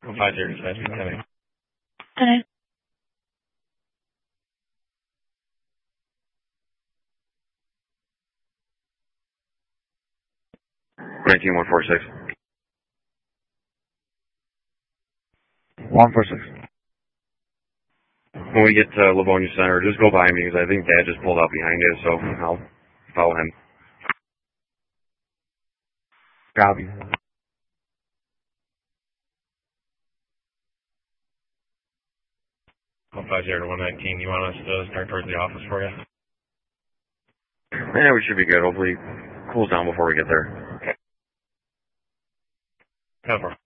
5-0, coming. Hello. 19146. 146. When we get to Livonia Center, just go by me because I think Dad just pulled out behind you, so I'll follow him. Copy. 150 to 119. You want us to start towards the office for you? Yeah, we should be good. Hopefully, cools down before we get there. 10-4.